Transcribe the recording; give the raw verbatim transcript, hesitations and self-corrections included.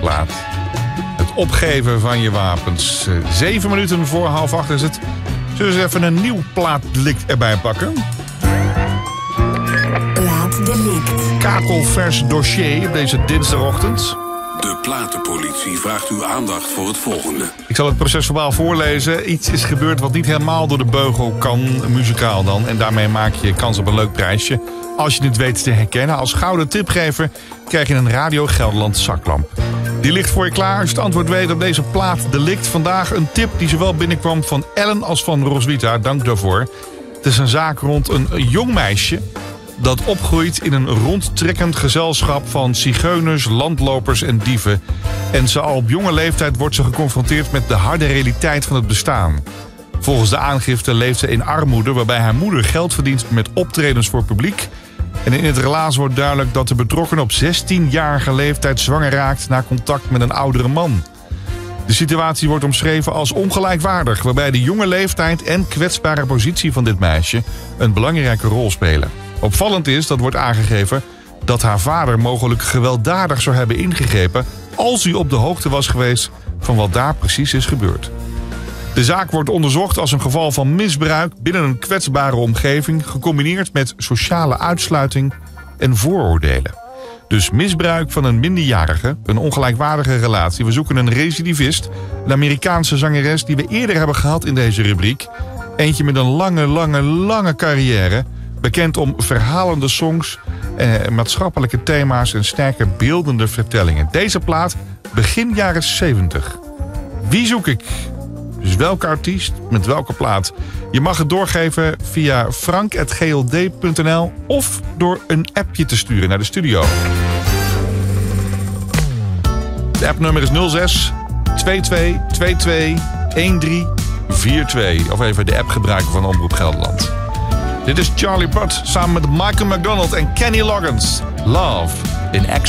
plaat. Het opgeven van je wapens. Zeven minuten voor half acht is het. Zullen we eens even een nieuw plaatdelict erbij pakken? Plaatdelict. Kakelvers dossier op deze dinsdagochtend. De platenpolitie vraagt uw aandacht voor het volgende. Ik zal het procesverbaal voorlezen. Iets is gebeurd wat niet helemaal door de beugel kan, muzikaal dan. En daarmee maak je kans op een leuk prijsje. Als je het weet te herkennen. Als gouden tipgever krijg je een Radio Gelderland zaklamp. Die ligt voor je klaar als je het antwoord weet op deze plaatdelict. Vandaag een tip die zowel binnenkwam van Ellen als van Roswitha. Dank daarvoor. Het is een zaak rond een jong meisje dat opgroeit in een rondtrekkend gezelschap van zigeuners, landlopers en dieven. En ze al op jonge leeftijd wordt ze geconfronteerd met de harde realiteit van het bestaan. Volgens de aangifte leeft ze in armoede, waarbij haar moeder geld verdient met optredens voor publiek. En in het relaas wordt duidelijk dat de betrokkenen op zestienjarige leeftijd zwanger raakt na contact met een oudere man. De situatie wordt omschreven als ongelijkwaardig, waarbij de jonge leeftijd en kwetsbare positie van dit meisje een belangrijke rol spelen. Opvallend is, dat wordt aangegeven, dat haar vader mogelijk gewelddadig zou hebben ingegrepen als hij op de hoogte was geweest van wat daar precies is gebeurd. De zaak wordt onderzocht als een geval van misbruik binnen een kwetsbare omgeving, gecombineerd met sociale uitsluiting en vooroordelen. Dus misbruik van een minderjarige, een ongelijkwaardige relatie. We zoeken een recidivist, een Amerikaanse zangeres die we eerder hebben gehad in deze rubriek. Eentje met een lange, lange, lange carrière. Bekend om verhalende songs, eh, maatschappelijke thema's en sterke beeldende vertellingen. Deze plaat begin jaren zeventig. Wie zoek ik? Dus welke artiest met welke plaat? Je mag het doorgeven via frank at g l d punt n l of door een appje te sturen naar de studio. De appnummer is nul zes twee twee twee twee een drie vier twee. Of even de app gebruiken van Omroep Gelderland. Dit is Charlie Puth samen met Michael McDonald en Kenny Loggins. Love in X.